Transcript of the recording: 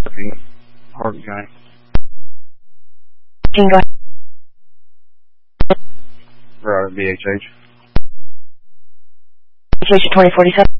Murphy, Harvey County. Go ahead. Right, BHH. Vacation 2047.